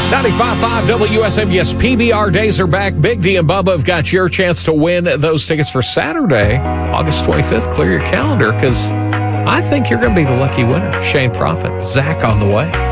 95.5 WSMBS PBR days are back. Big D and Bubba have got your chance to win those tickets for Saturday, August 25th. Clear your calendar because I think you're going to be the lucky winner. Shane Prophet, Zach on the way.